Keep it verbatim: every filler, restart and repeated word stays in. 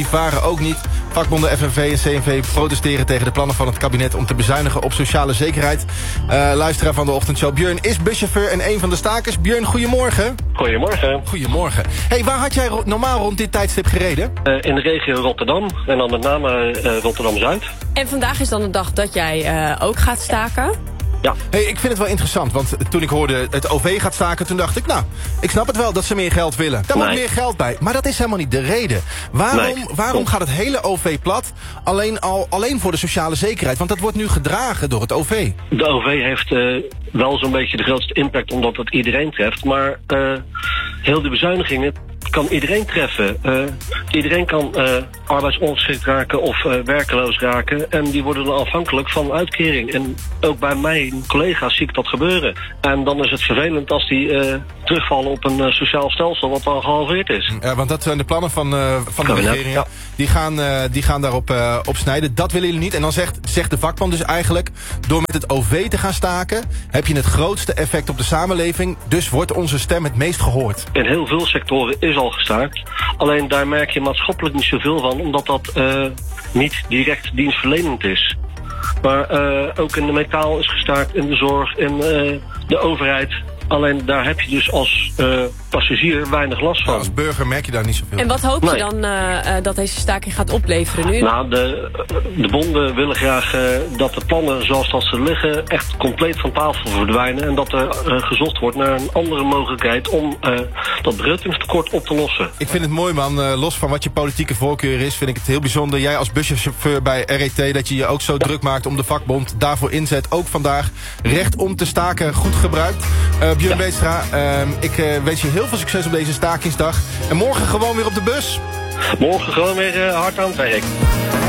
varen ook niet. Vakbonden F N V en C N V protesteren tegen de plannen van het kabinet om te bezuinigen op sociale zekerheid. Uh, luisteraar van de ochtendshow, Björn is buschauffeur en een van de stakers. Björn, goedemorgen. Goedemorgen. Goedemorgen. Hey, waar had jij ro- normaal rond dit tijdstip gereden? Uh, in de regio Rotterdam en dan met name uh, Rotterdam-Zuid. En vandaag is dan de dag dat jij uh, ook gaat staken. Ja. Hey, ik vind het wel interessant, want toen ik hoorde het O V gaat staken, toen dacht ik, nou, ik snap het wel dat ze meer geld willen. Daar nee. moet meer geld bij. Maar dat is helemaal niet de reden. Waarom, Nee. waarom gaat het hele O V plat? Alleen, al, alleen voor de sociale zekerheid, want dat wordt nu gedragen door het O V. De O V heeft uh, wel zo'n beetje de grootste impact omdat het iedereen treft. Maar uh, heel de bezuinigingen kan iedereen treffen. Uh, iedereen kan uh, arbeidsongeschikt raken of uh, werkeloos raken. En die worden dan afhankelijk van uitkering. En ook bij mijn collega's zie ik dat gebeuren. En dan is het vervelend als die uh, terugvallen op een uh, sociaal stelsel wat al gehalveerd is. Ja, want dat zijn de plannen van, uh, van de Kabinet, regering. ja. Die gaan, uh, die gaan daarop uh, op snijden. Dat willen jullie niet. En dan zegt, zegt de vakbond dus eigenlijk, door met het O V te gaan staken, heb je het grootste effect op de samenleving. Dus wordt onze stem het meest gehoord. In heel veel sectoren is al gestaakt. Alleen daar merk je maatschappelijk niet zoveel van, omdat dat uh, niet direct dienstverlenend is. Maar uh, ook in de metaal is gestaakt, in de zorg, in uh, de overheid. Alleen daar heb je dus als uh, passagier weinig last van. Nou, als burger merk je daar niet zoveel. En wat hoop je Nee. dan uh, uh, dat deze staking gaat opleveren nu? Nou, de, de bonden willen graag uh, dat de plannen zoals dat ze liggen echt compleet van tafel verdwijnen. En dat er uh, gezocht wordt naar een andere mogelijkheid om uh, dat begrotingstekort op te lossen. Ik vind het mooi, man. Uh, los van wat je politieke voorkeur is, vind ik het heel bijzonder. Jij als buschauffeur bij R E T, dat je je ook zo druk maakt om de vakbond daarvoor inzet. Ook vandaag recht om te staken goed gebruikt. Uh, Björn Ja. Beetstra, uh, ik uh, wens je heel veel succes op deze stakingsdag. En morgen gewoon weer op de bus. Morgen gewoon weer uh, hard aan het werk.